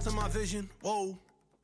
to my vision. Whoa.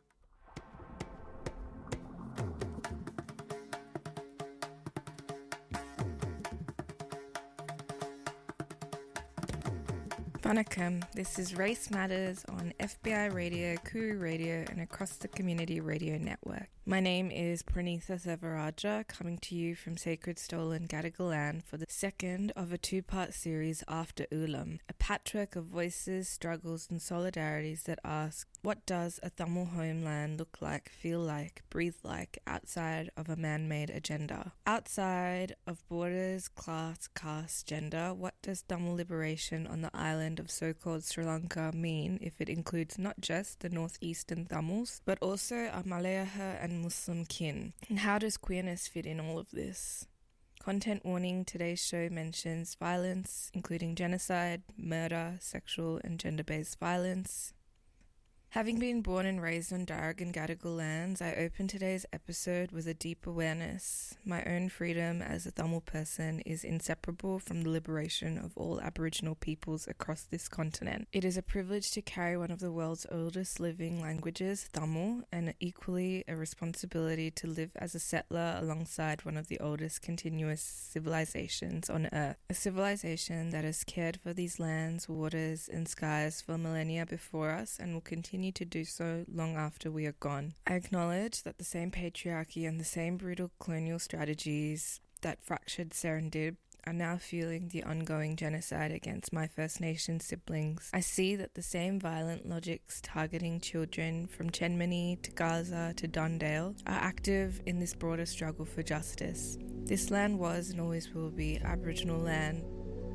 Vanakkam, this is Race Matters on FBI Radio, Kuru Radio and across the Community Radio Network. My name is Pranitha Sevaraja, coming to you from Sacred Stolen Gadigal land for the second of a two-part series After Ulam, a patchwork of voices, struggles and solidarities that ask, what does a Tamil homeland look like, feel like, breathe like outside of a man-made agenda? Outside of borders, class, caste, gender, what does Tamil liberation on the island of so-called Sri Lanka mean if it includes not just the northeastern Tamils, but also our Malayaha and Muslim kin? And how does queerness fit in all of this? Content warning, today's show mentions violence, including genocide, murder, sexual and gender-based violence. Having been born and raised on Darug and Gadigal lands, I open today's episode with a deep awareness. My own freedom as a Tamil person is inseparable from the liberation of all Aboriginal peoples across this continent. It is a privilege to carry one of the world's oldest living languages, Tamil, and equally a responsibility to live as a settler alongside one of the oldest continuous civilizations on Earth. A civilization that has cared for these lands, waters, and skies for millennia before us and will continue to do so long after we are gone. I acknowledge that the same patriarchy and the same brutal colonial strategies that fractured Serendib are now fueling the ongoing genocide against my First Nation siblings. I see that the same violent logics targeting children from Chenmani to Gaza to Dondale are active in this broader struggle for justice. This land was and always will be Aboriginal land.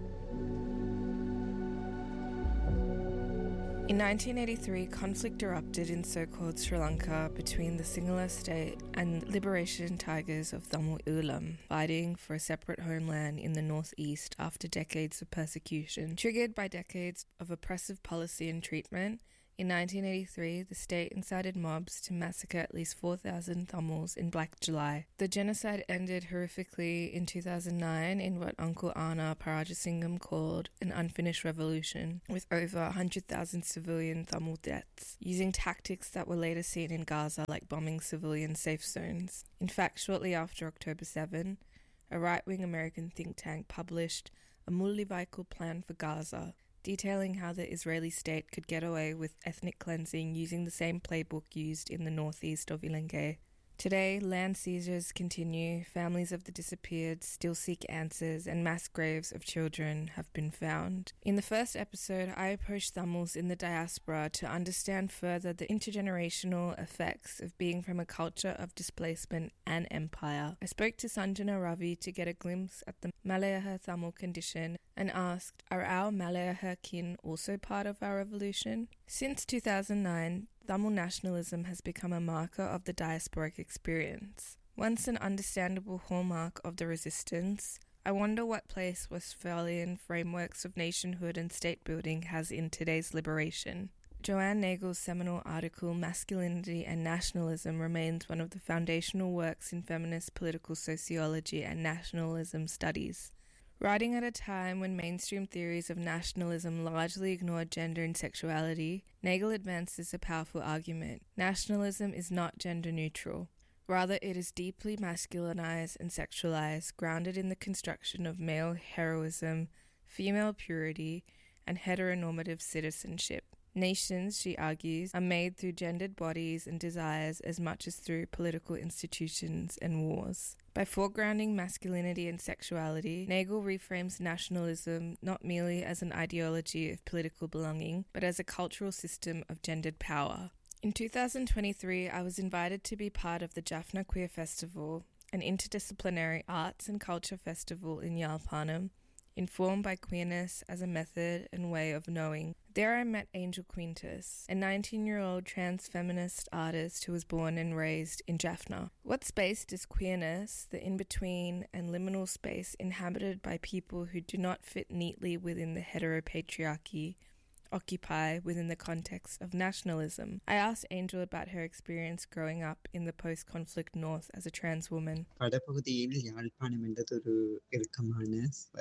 In 1983, conflict erupted in so-called Sri Lanka between the Sinhala state and liberation tigers of Tamil Ulam, fighting for a separate homeland in the northeast after decades of persecution. Triggered by decades of oppressive policy and treatment, in 1983, the state incited mobs to massacre at least 4,000 Tamils in Black July. The genocide ended horrifically in 2009 in what Uncle Anna Parajasingham called an unfinished revolution, with over 100,000 civilian Tamil deaths, using tactics that were later seen in Gaza like bombing civilian safe zones. In fact, shortly after October 7, a right-wing American think tank published a Mullivaikkal plan for Gaza, detailing how the Israeli state could get away with ethnic cleansing using the same playbook used in the northeast of Ilangay. Today, land seizures continue, families of the disappeared still seek answers, and mass graves of children have been found. In the first episode, I approached Tamils in the diaspora to understand further the intergenerational effects of being from a culture of displacement and empire. I spoke to Sanjana Ravi to get a glimpse at the Malayaha Tamil condition and asked, are our Malayaha kin also part of our revolution? Since 2009, Tamil nationalism has become a marker of the diasporic experience. Once an understandable hallmark of the resistance, I wonder what place Westphalian frameworks of nationhood and state building has in today's liberation. Joanne Nagel's seminal article, Masculinity and Nationalism, remains one of the foundational works in feminist political sociology and nationalism studies. Writing at a time when mainstream theories of nationalism largely ignored gender and sexuality, Nagel advances a powerful argument. Nationalism is not gender neutral. Rather, it is deeply masculinized and sexualized, grounded in the construction of male heroism, female purity, and heteronormative citizenship. Nations, she argues, are made through gendered bodies and desires as much as through political institutions and wars. By foregrounding masculinity and sexuality, Nagel reframes nationalism not merely as an ideology of political belonging, but as a cultural system of gendered power. In 2023, I was invited to be part of the Jaffna Queer Festival, an interdisciplinary arts and culture festival in Yalpanam, informed by queerness as a method and way of knowing. There I met Angel Quintus, a 19-year-old trans feminist artist who was born and raised in Jaffna. What space does queerness, the in-between and liminal space inhabited by people who do not fit neatly within the heteropatriarchy, occupy within the context of nationalism? I asked Angel about her experience growing up in the post-conflict North as a trans woman. வடபகுதியில் Yazhpanam என்றதொரு இறுக்கமான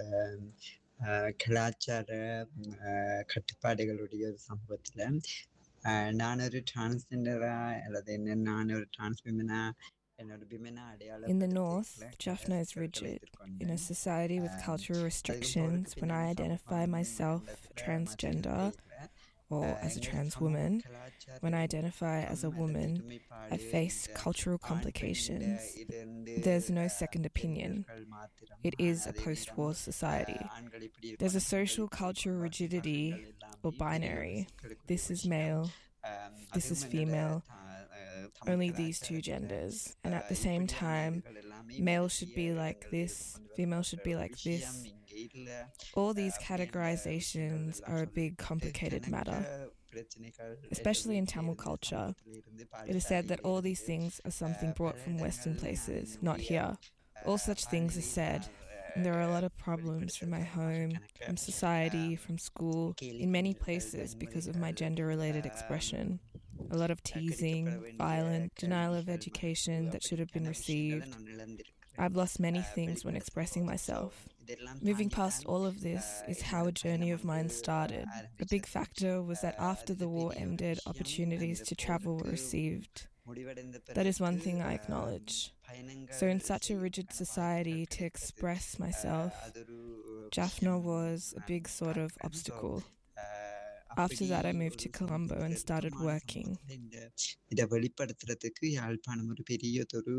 கலாச்சார கட்டுப்பாடுகளுடைய ஒரு சமூகத்தில் நான் ஒரு டிரான்ஸ்ஜெண்டரா அல்லது என்ன நான் ஒரு டிரான்ஸ்விமனா என்னோட விமனா In the north, Jaffna is rigid. In a society with cultural restrictions, when I identify myself transgender or as a trans woman, when I identify as a woman, I face cultural complications. There's no second opinion. It is a post-war society. There's a social cultural rigidity or binary. This is male, this is female, only these two genders. And at the same time, male should be like this, female should be like this. All these categorizations are a big complicated matter, especially in Tamil culture. It is said that all these things are something brought from Western places, not here. All such things are said, and there are a lot of problems from my home, from society, from school, in many places because of my gender-related expression. A lot of teasing, violent, denial of education that should have been received. I've lost many things when expressing myself. Moving past all of this is how a journey of mine started. A big factor was that after the war ended, opportunities to travel were received. That is one thing I acknowledge. So in such a rigid society, to express myself, Jaffna was a big sort of obstacle. After that, I moved to Colombo and started working. இதை வெளிப்படுத்துறதுக்கு யாழ்ப்பாணம் ஒரு பெரியதொரு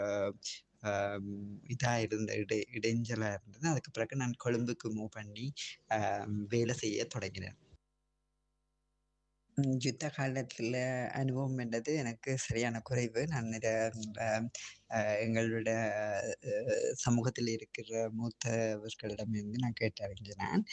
இதாக இருந்த இடைஞ்சலாக இருந்தது. அதுக்கு பிறகு நான் கொழும்புக்கு மூவ் பண்ணி வேலை செய்ய தொடங்கினேன். யுத்த காலத்தில் அனுபவம் என்றது எனக்கு சரியான குறைவு. நான் எங்களோட சமூகத்தில் இருக்கிற மூத்தவர்களிடமிருந்து நான் கேட்டறிஞ்சினேன்.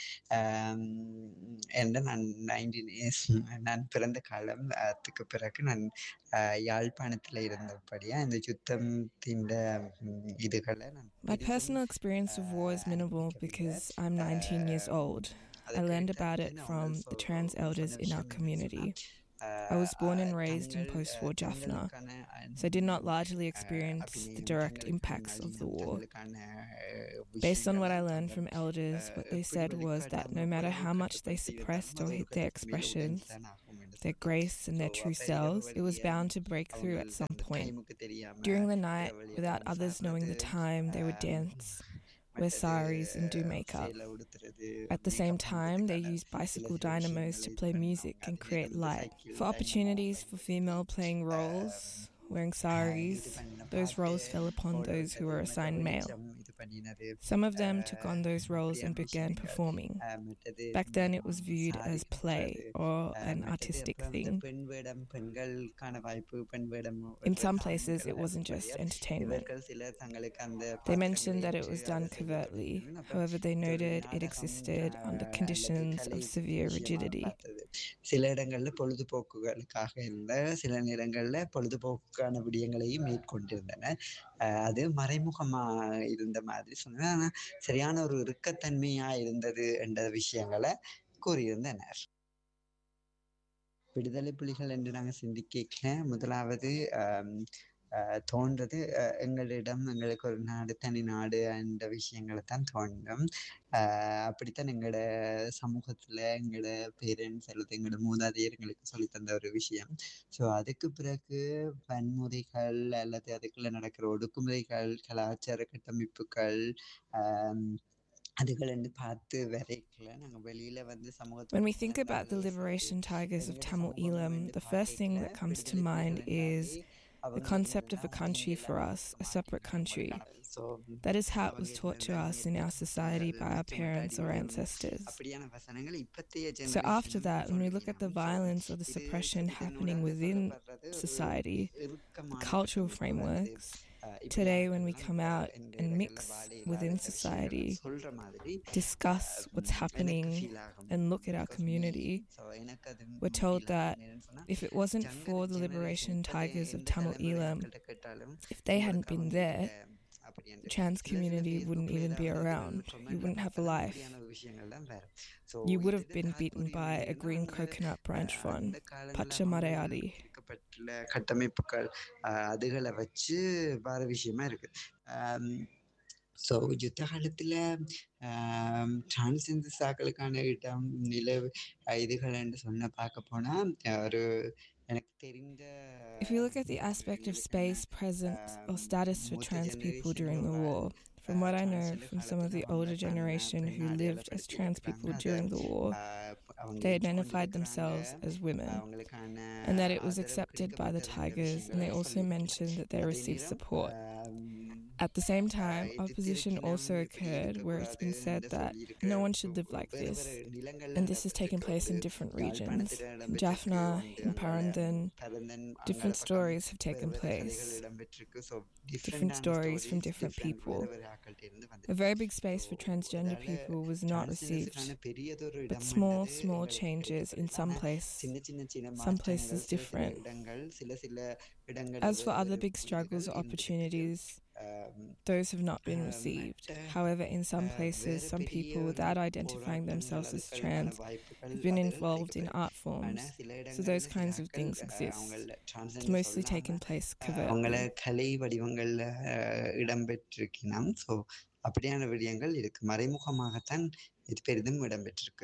என்ற நான் பிறந்த காலத்துக்கு பிறகு நான் யாழ்ப்பாணத்தில் இருந்தபடியாக இந்த யுத்தத்தின் இதுகளை My personal experience of war is minimal because I'm 19 years old. I learned about it from the trans elders in our community. I was born and raised in post-war Jaffna, so I did not largely experience the direct impacts of the war. Based on what I learned from elders, what they said was that no matter how much they suppressed or hid their expressions, their grace and their true selves, it was bound to break through at some point. During the night, without others knowing the time, they would dance, wear saris and do makeup. At the same time, they used bicycle dynamos to play music and create light. For opportunities for female playing roles, wearing saris, those roles fell upon those who were assigned male. Some of them took on those roles and began performing. Back then it was viewed as play or an artistic thing. In some places it wasn't just entertainment. They mentioned that it was done covertly. However, they noted it existed under conditions of severe rigidity. சில இடங்களில் பொழுதுபோக்குகளுக்காக இருந்த, சில நேரங்களில் பொழுதுபோக்கான விடயங்களையும் மேற்கொண்டிருந்தன. அது மறைமுகமாக இருந்த மாதிரி சொன்னேன். ஆனால் சரியான ஒரு இறுக்கத்தன்மையாக இருந்தது என்ற விஷயங்களை கூறியிருந்தனர். விடுதலை புலிகள் என்று நாங்கள் சிந்திக்க முதலாவது தோன்றது எங்களுக்கு ஒரு நாடு, தனி நாடு என்ற விஷயங்களை தான் தோன்றும். அப்படித்தான் எங்களோட சமூகத்தில் எங்களோட பேரண்ட்ஸ் அல்லது எங்களோட மூதாதையர் எங்களுக்கு சொல்லித்தந்த ஒரு விஷயம். ஸோ அதுக்கு பிறகு வன்முறைகள் அல்லது அதுக்குள்ள நடக்கிற ஒடுக்குமுறைகள், கலாச்சார கட்டமைப்புகள் When we think about the liberation tigers of Tamil Eelam, the first thing that comes to mind is the concept of a country for us, a separate country. That is how it was taught to us in our society by our parents or ancestors. So after that, when we look at the violence or the suppression happening within society, the cultural frameworks, today when we come out and mix within society, discuss what's happening and look at our community, we're told that if it wasn't for the liberation tigers of Tamil Eelam, if they hadn't been there, the trans community wouldn't even be around. You wouldn't have a life. You would have been beaten by a green coconut branch frond, Pacha Marayadi. கட்டமைப்புகள் அதுகளை வச்சு வர விஷயமா இருக்கு. So யுத்த காலத்தில் transgenders ஆக்களுக்கான இடம் நில இதுகள் என்று பார்க்க போனால் ஒரு எனக்கு தெரிந்த If you look at the aspect of space, presence, or status for மூத்த trans people during the war, from what I know from some of the older generation who lived as trans people during the war, they identified themselves as women, and that it was accepted by the Tigers, and they also mentioned that they received support. At the same time, opposition also occurred where it's been said that no one should live like this, and this has taken place in different regions. In Jaffna, in Parandan, different stories have taken place, different stories from different people. A very big space for transgender people was not received, but small changes in some places different. As for other big struggles or opportunities, those have not been received. However, in some places, some people without identifying themselves as trans have been involved in art forms, so those kinds of things exist. It's mostly taken place covertly. கலை வடிவங்களில் இடம்பெற்றிருக்கணும். So அப்படியான விடயங்கள் இருக்கு. மறைமுகமாகத்தான் இது பெரிதும் இடம்பெற்றிருக்கு.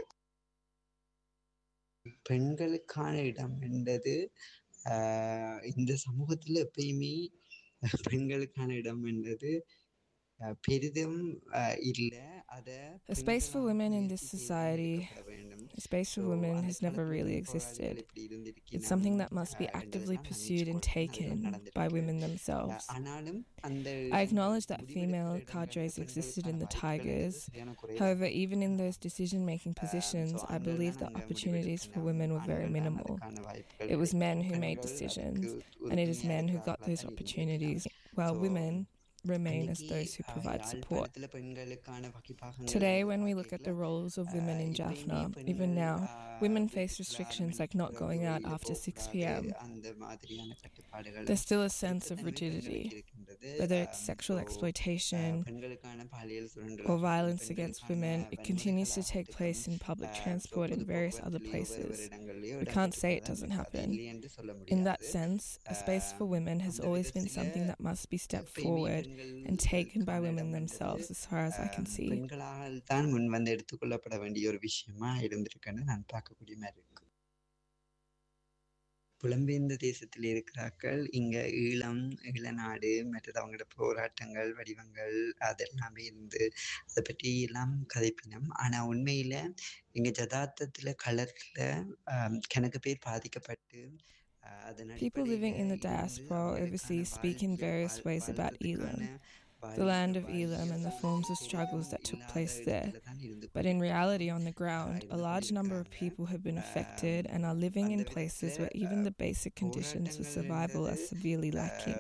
பெண்களுக்கான இடம் என்பது இந்த சமூகத்தில் எப்பயுமே பெண்களுக்கான இடம் என்பது பெரிதும் இல்லை. A space for women in this society, a space for women has never really existed. It's something that must be actively pursued and taken by women themselves. I acknowledge that female cadres existed in the Tigers. However, even in those decision-making positions, I believe that opportunities for women were very minimal. It was men who made decisions, and it is men who got those opportunities, while women remain as those who provide support. Today, when we look at the roles of women in Jaffna, even now, women face restrictions like not going out after 6 p.m. There's still a sense of rigidity, whether it's sexual exploitation or violence against women. It continues to take place in public transport and various other places. We can't say it doesn't happen. In that sense, a space for women has always been something that must be stepped forward and taken by women themselves, as far as I can see. பெண்களால் தான் முன் வந்து எடுத்துக்கொள்ளப்பட வேண்டிய ஒரு விஷயமா இருந்திருக்குன்னு நான் பார்க்கக்கூடிய மாதிரி இருக்கு. புலம்பெயர்ந்த தேசத்தில் இருக்கிறார்கள் இங்க ஈழநாடு மற்றது அவங்களோட போராட்டங்கள் வடிவங்கள் அதெல்லாமே இருந்து அதை பற்றி எல்லாம் கதைப்பினம். ஆனா உண்மையில இங்க ஜதார்த்தத்துல கலர்ல கணக்கு பேர் பாதிக்கப்பட்டு people living in the diaspora overseas speak in various ways about Elam, the land of Elam, and the forms of struggles that took place there. But in reality, on the ground, a large number of people have been affected and are living in places where even the basic conditions for survival are severely lacking.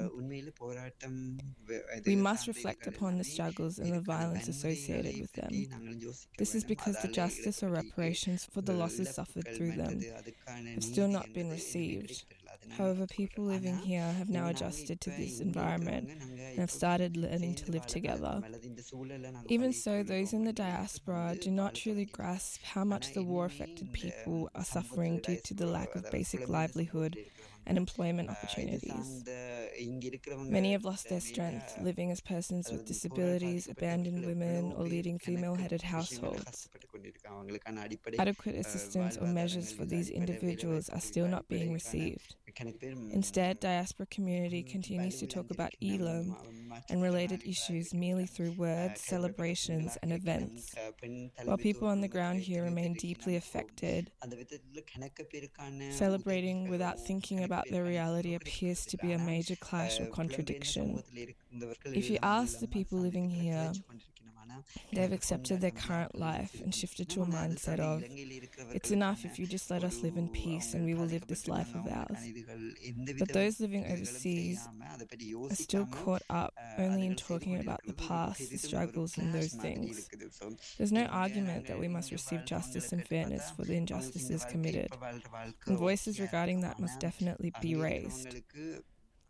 We must reflect upon the struggles and the violence associated with them. This is because the justice or reparations for the losses suffered through them have still not been received. However, people living here have now adjusted to this environment and have started learning to live together. Even so, those in the diaspora do not truly grasp how much the war-affected people are suffering due to the lack of basic livelihood and employment opportunities. Many have lost their strength, living as persons with disabilities, abandoned women, or leading female-headed households. Adequate assistance or measures for these individuals are still not being received. Instead, diaspora community continues to talk about Elam and related issues merely through words, celebrations, and events, while people on the ground here remain deeply affected. Celebrating without thinking about their reality appears to be a major clash or contradiction. If you ask the people living here, they've accepted their current life and shifted to a mindset of, it's enough if you just let us live in peace and we will live this life of ours. But those living overseas are still caught up only in talking about the past, the struggles and those things. There's no argument that we must receive justice and fairness for the injustices committed, and voices regarding that must definitely be raised.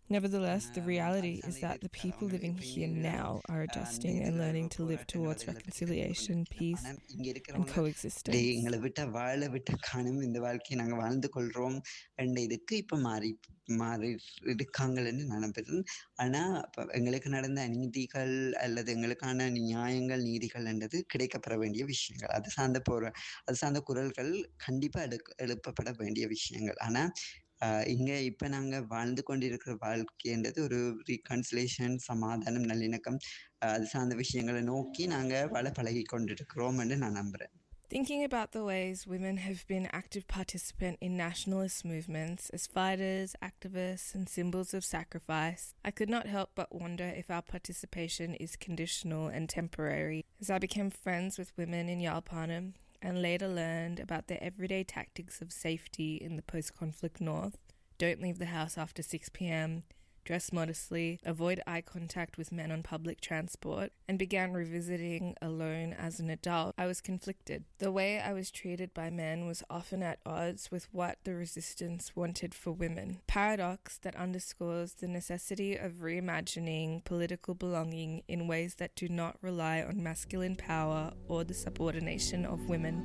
Nevertheless, the reality is that the அரசாங்க people living இப்ப here now are அந்த adjusting and எதிர்ப்பு learning to live போராட்டங்கள் towards அதுகளை பற்றி கற்றுக் reconciliation, கொண்டிருக்கிறோம். peace, ஆனால் இங்க and இருக்கிறவங்க coexistence. எங்களை விட்ட வாழ விட்ட காணும் இந்த வாழ்க்கையை நாங்கள் வாழ்ந்து கொள்றோம் என்ற இதுக்கு இப்ப மாறி இருக்காங்கன்னு நினைப்பது. ஆனா எங்களுக்கு நடந்த அநீதிகள் அல்லது எங்களுக்கான நியாயங்கள் நீதிகள் என்றது கிடைக்கப்பெற வேண்டிய விஷயங்கள். அது சார்ந்த குரல்கள் கண்டிப்பா எழுப்பப்பட வேண்டிய விஷயங்கள். ஆனா இங்க இப்ப நாங்க வாழ்ந்து கொண்டிருக்கிற வாழ்க்கைன்றது ஒரு ரீகன்சிலேஷன், சமாதானம், நல்லிணக்கம் அது சார்ந்த விஷயங்களை நோக்கி நாங்க வாழ பழகி கொண்டிருக்கிறோம் என்று நான் நம்புறேன். Thinking about the ways women have been active participants in nationalist movements as fighters, activists, and symbols of sacrifice, I could not help but wonder if our participation is conditional and temporary. As I became friends with women in Yalpanam and later learned about their everyday tactics of safety in the post-conflict north, don't leave the house after 6 p.m, dress modestly, avoid eye contact with men on public transport, and began revisiting alone as an adult, I was conflicted. The way I was treated by men was often at odds with what the resistance wanted for women. Paradox that underscores the necessity of reimagining political belonging in ways that do not rely on masculine power or the subordination of women.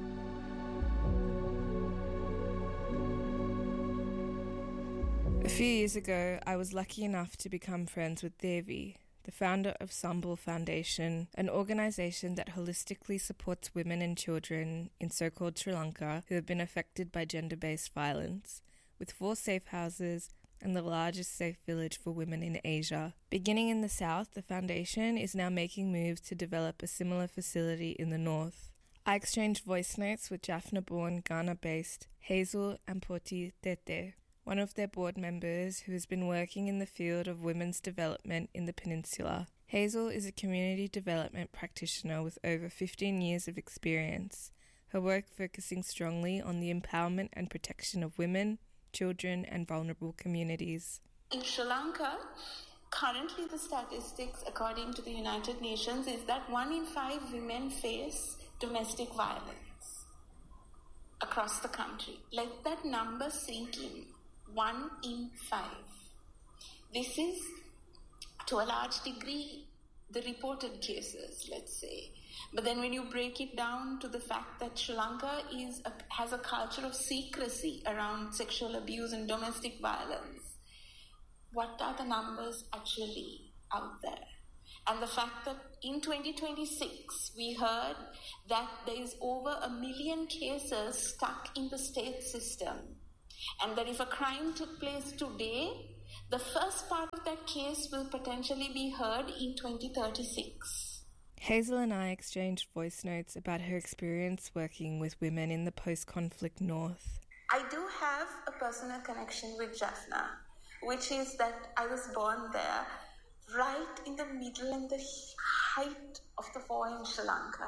A few years ago, I was lucky enough to become friends with Devi, the founder of Sambal Foundation, an organisation that holistically supports women and children in so-called Sri Lanka who have been affected by gender-based violence, with 4 safe houses and the largest safe village for women in Asia. Beginning in the south, the foundation is now making moves to develop a similar facility in the north. I exchanged voice notes with Jaffna-born, Ghana-based Hazel Ampoti Tete, one of their board members who has been working in the field of women's development in the peninsula. Hazel is a community development practitioner with over 15 years of experience, her work focusing strongly on the empowerment and protection of women, children, and vulnerable communities. In Sri Lanka, currently the statistics according to the United Nations is that 1 in 5 women face domestic violence across the country. Let that number sink in. 1 in 5. This is, to a large degree, the reported cases, let's say. But then when you break it down to the fact that Sri Lanka has a culture of secrecy around sexual abuse and domestic violence, what are the numbers actually out there? And the fact that in 2026, we heard that there is over 1 million cases stuck in the state system. And that if a crime took place today, the first part of that case will potentially be heard in 2036. Hazel and I exchanged voice notes about her experience working with women in the post-conflict north. I do have a personal connection with Jaffna, which is that I was born there, right in the middle and the height of the war in Sri Lanka.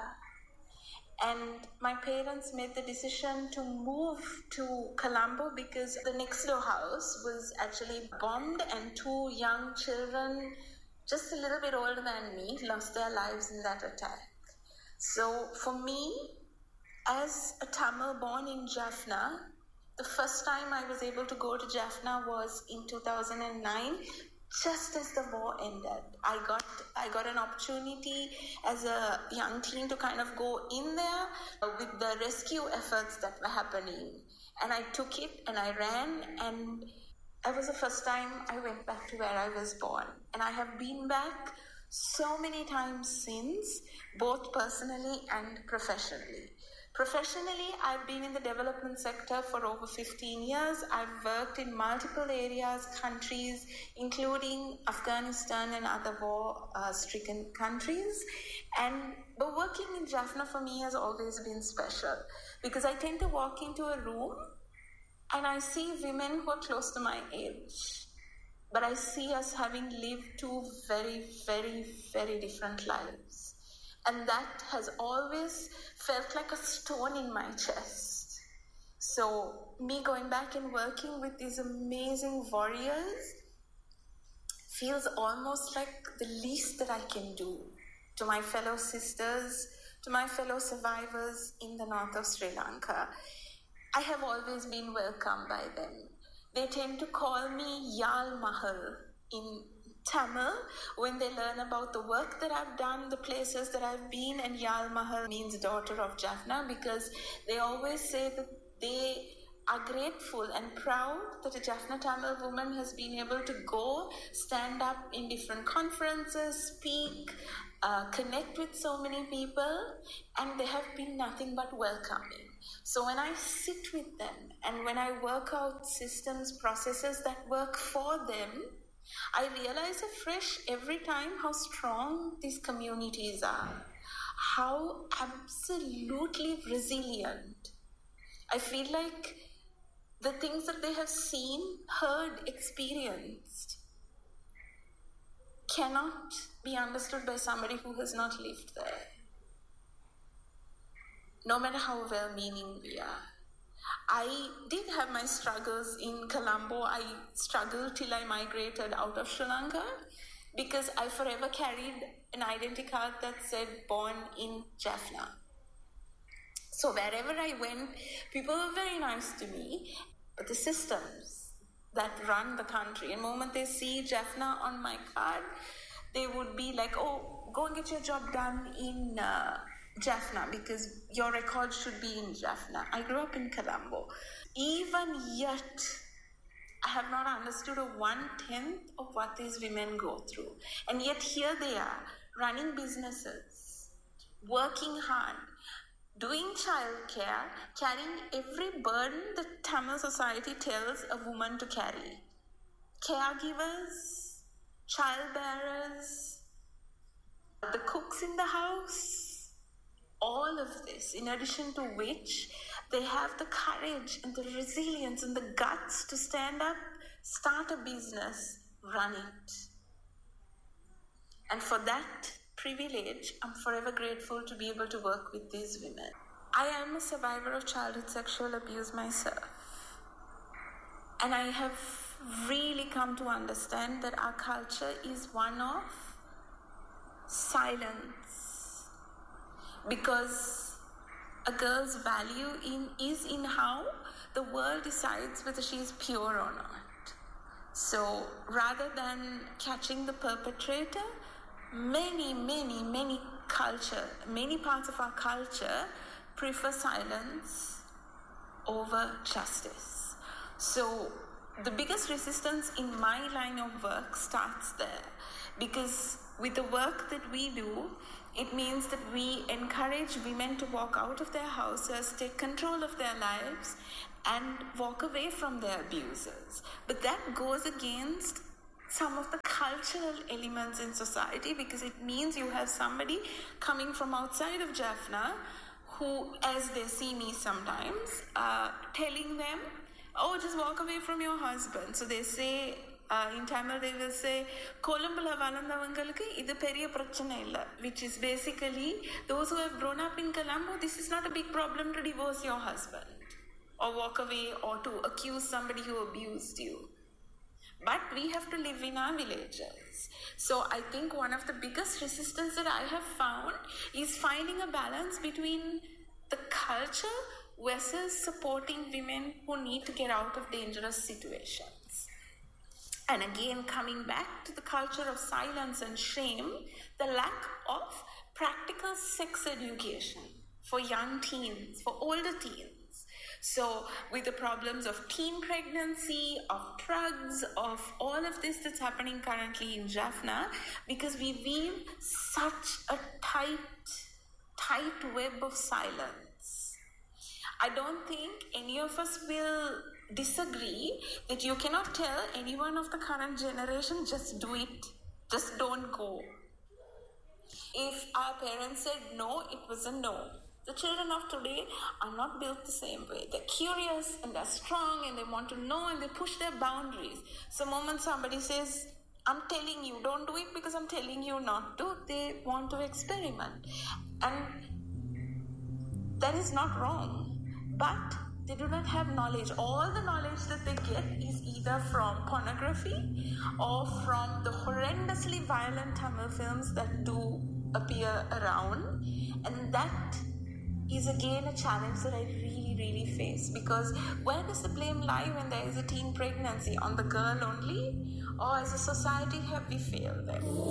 And my parents made the decision to move to Colombo because the next door house was actually bombed and 2 young children, just a little bit older than me, lost their lives in that attack. So for me, as a Tamil born in Jaffna, the first time I was able to go to Jaffna was in 2009, just as the war ended. I got an opportunity as a young teen to kind of go in there with the rescue efforts that were happening. And I took it and I ran, and it was the first time I went back to where I was born. And I have been back so many times since, both personally and professionally. Professionally, I've been in the development sector for over 15 years. I've worked in multiple areas, countries, including Afghanistan and other war-stricken countries. But working in Jaffna for me has always been special because I tend to walk into a room and I see women who are close to my age. But I see us having lived 2 very, very, very different lives. And that has always felt like a stone in my chest. So me going back and working with these amazing warriors feels almost like the least that I can do to my fellow sisters, to my fellow survivors in the north of Sri Lanka. I have always been welcomed by them. they tend to call me Yal Mahal in Tamil when they learn about the work that I've done, the places that I've been, and Yal Mahal means daughter of Jaffna, because they always say that they are grateful and proud that a Jaffna Tamil woman has been able to go, stand up in different conferences, speak, connect with so many people, and they have been nothing but welcoming. So when I sit with them and when I work out systems, processes that work for them, I realize afresh every time how strong these communities are, how absolutely resilient. I feel like the things that they have seen, heard, experienced cannot be understood by somebody who has not lived there. No matter how well-meaning we are. I did have my struggles in Colombo. I struggled till I migrated out of Sri Lanka because I forever carried an identity card that said born in Jaffna. So wherever I went, people were very nice to me, but the systems that run the country, and the moment they see Jaffna on my card, they would be like, oh, go and get your job done in Jaffna because your record should be in Jaffna. I grew up in Colombo. Even yet, I have not understood a 1/10 of what these women go through. And yet here they are, running businesses, working hard, doing childcare, carrying every burden that Tamil society tells a woman to carry. Caregivers, childbearers, the cooks in the house, all of this, in addition to which they have the courage and the resilience and the guts to stand up, start a business, run it. And for that privilege, I'm forever grateful to be able to work with these women. I am a survivor of childhood sexual abuse myself. And I have really come to understand that our culture is one of silence. Because a girl's value is in how the world decides whether she is pure or not. So rather than catching the perpetrator, many parts of our culture prefer silence over justice. So the biggest resistance in my line of work starts there, because with the work that we do, it means that we encourage women to walk out of their houses, take control of their lives, and walk away from their abusers. But that goes against some of the cultural elements in society, because it means you have somebody coming from outside of Jaffna who, as they see me sometimes, telling them, oh, just walk away from your husband. So they say, in Tamil they will say, Kolumbula valandavangalukku idu periya prachana illa, which is basically those who have grown up in Colombo, this is not a big problem to divorce your husband or walk away or to accuse somebody who abused you. But we have to live in our villages. So I think one of the biggest resistance that I have found is finding a balance between the culture versus supporting women who need to get out of dangerous situations. And again, coming back to the culture of silence and shame, the lack of practical sex education for young teens, for older teens. So with the problems of teen pregnancy, of drugs, of all of this that's happening currently in Jaffna, because we weave such a tight web of silence. I don't think any of us will disagree that you cannot tell anyone of the current generation, just do it, just don't go. If our parents said no, it was a no. The children of today are not built the same way. They're curious and they're strong and they want to know and they push their boundaries. So the moment somebody says, I'm telling you, don't do it because I'm telling you not to, they want to experiment. And that is not wrong. But they do not have knowledge. All the knowledge that they get is either from pornography or from the horrendously violent Tamil films that do appear around. And that is again a challenge that I really face, because where does the blame lie when there is a teen pregnancy? On the girl only? Or as a society have we failed them?